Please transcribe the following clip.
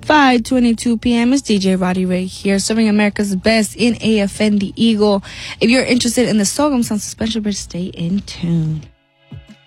5:22 p.m. It's DJ Roddy Ray here, serving America's best in AFN The Eagle. If you're interested in the Sorghum Sound Suspension Bridge, stay in tune.